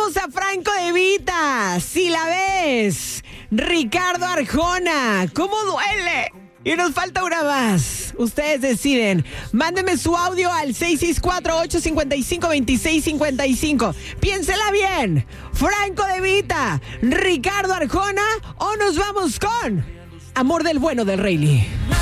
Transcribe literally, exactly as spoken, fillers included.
tenemos a Franco De Vita. Si la ves. Ricardo Arjona. ¿Cómo duele? Y nos falta una más. Ustedes deciden. Mándenme su audio al seis seis cuatro, ocho cinco cinco, dos seis cinco cinco. Piénsela bien. Franco De Vita, Ricardo Arjona o nos vamos con Amor del Bueno del Rayleigh.